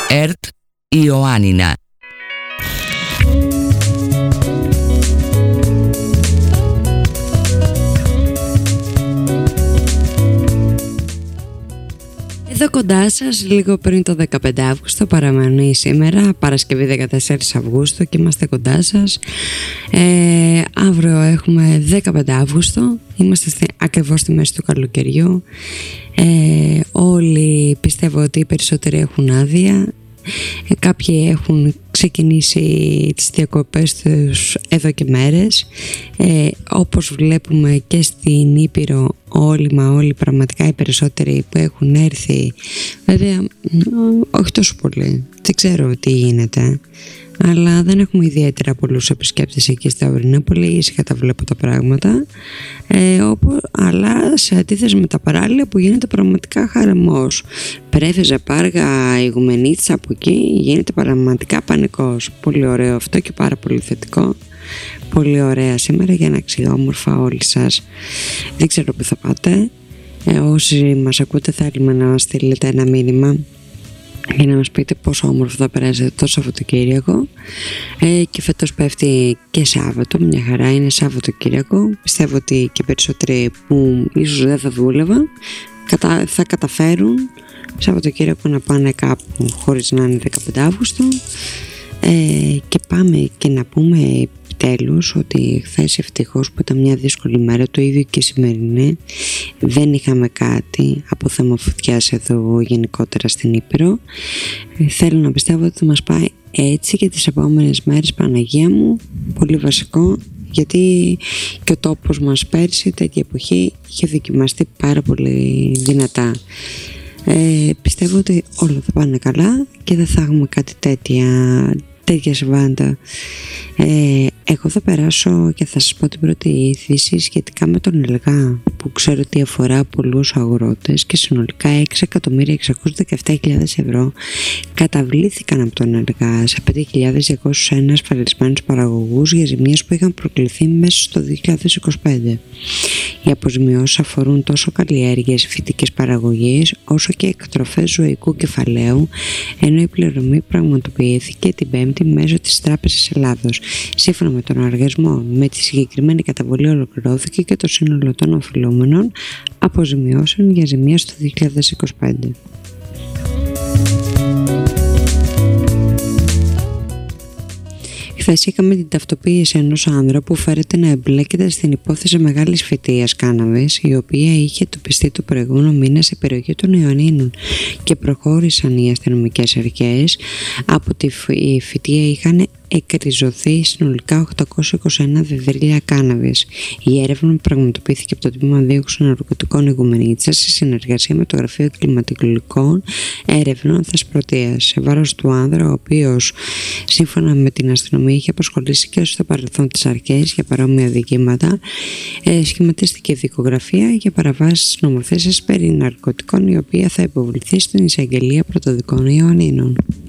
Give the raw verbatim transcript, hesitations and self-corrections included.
ΕΡΤ Ιωάννινα. Εδώ κοντά σας, λίγο πριν το δεκαπέντε Αύγουστο, παραμένει σήμερα, Παρασκευή δεκατέσσερις Αυγούστου, και είμαστε κοντά σας. Ε, αύριο έχουμε δεκαπέντε Αύγουστο, είμαστε στη, ακριβώς στη μέση του καλοκαιριού. Ε, όλοι πιστεύω ότι οι περισσότεροι έχουν άδεια. Ε, κάποιοι έχουν ξεκινήσει τις διακοπές τους εδώ και μέρες. Ε, όπως βλέπουμε και στην Ήπειρο, όλοι μα όλοι, πραγματικά οι περισσότεροι που έχουν έρθει, βέβαια όχι τόσο πολύ, δεν ξέρω τι γίνεται, αλλά δεν έχουμε ιδιαίτερα πολλούς επισκέπτες εκεί στα ορεινά. Πολύ ήσυχα τα βλέπω τα πράγματα, ε, όπου, αλλά σε αντίθεση με τα παράλια που γίνεται πραγματικά χαραμός. Πρέφεζα, Πάργα, Ηγουμενίτσα, από εκεί γίνεται πραγματικά πανικός. Πολύ ωραίο αυτό και πάρα πολύ θετικό. Πολύ ωραία σήμερα για να αξιόμορφα όλοι σας. Δεν ξέρω που θα πάτε. ε, Όσοι μας ακούτε, θέλουμε να στείλετε ένα μήνυμα για να μας πείτε πόσο όμορφο θα περάσετε το Σαββατοκύριακο. ε, Και φέτος πέφτει και Σάββατο, μια χαρά είναι Σαββατοκύριακο. Πιστεύω ότι και περισσότεροι που ίσως δεν θα δούλευαν θα καταφέρουν Σαββατοκύριακο να πάνε κάπου χωρίς να είναι δεκαπέντε Αύγουστο. ε, Και πάμε και να πούμε επιτέλους ότι χθες, ευτυχώς που ήταν μια δύσκολη μέρα, το ίδιο και σημερινή, δεν είχαμε κάτι από θέμα φωτιάς εδώ γενικότερα στην Ήπειρο. ε, Θέλω να πιστεύω ότι θα μας πάει έτσι και τις επόμενες μέρες, Παναγία μου. Πολύ βασικό, γιατί και ο τόπος μας πέρσι τέτοια εποχή είχε δοκιμαστεί πάρα πολύ δυνατά. ε, Πιστεύω ότι όλα θα πάνε καλά και δεν θα έχουμε κάτι τέτοια τέτοια συμβάντα. Ε, εγώ θα περάσω και θα σας πω την πρώτη είδηση σχετικά με τον ΕΛΓΑ, που ξέρω ότι αφορά πολλούς αγρότες, και συνολικά έξι εκατομμύρια εξακόσιες δεκαεπτά χιλιάδες ευρώ καταβλήθηκαν από τον ΕΛΓΑ σε πέντε χιλιάδες διακόσιους ένα ασφαλισμένους παραγωγούς για ζημίες που είχαν προκληθεί μέσα στο δύο χιλιάδες είκοσι πέντε. Οι αποζημιώσεις αφορούν τόσο καλλιέργειες φυτικής παραγωγής όσο και εκτροφές ζωικού κεφαλαίου, ενώ η πληρωμή πραγματοποιήθηκε την Πέμπτη μέσω της Τράπεζας Ελλάδος. Σύμφωνα με τον οργανισμό, με τη συγκεκριμένη καταβολή ολοκληρώθηκε και το σύνολο των οφειλούμενων αποζημιώσεων για ζημίες το δύο χιλιάδες είκοσι πέντε. Χθες είχαμε την ταυτοποίηση ενός άνδρα που φέρεται να εμπλέκεται στην υπόθεση μεγάλης φυτείας κάναβης, η οποία είχε εντοπιστεί το προηγούμενο μήνα σε περιοχή των Ιωαννίνων, και προχώρησαν οι αστυνομικές αρχές. Από τη φυτεία είχαν εκριζωθεί συνολικά οκτακόσια είκοσι ένα δεδρύλια κάναβης. Η έρευνα πραγματοποιήθηκε από το Τμήμα Δίωξης Ναρκωτικών Ηγουμενίτσας σε συνεργασία με το Γραφείο Κλιματολογικών Έρευνων Θεσπρωτείας, σε βάρος του άνδρα, ο οποίος σύμφωνα με την αστυνομία είχε απασχολήσει και στο παρελθόν τις αρχές για παρόμοια δικήματα. Ε, σχηματίστηκε δικογραφία για παραβάσεις νομοθεσίας περί ναρκωτικών, η οποία θα υποβληθεί στην εισαγγελία πρωτοδικών Ιωαννίνων.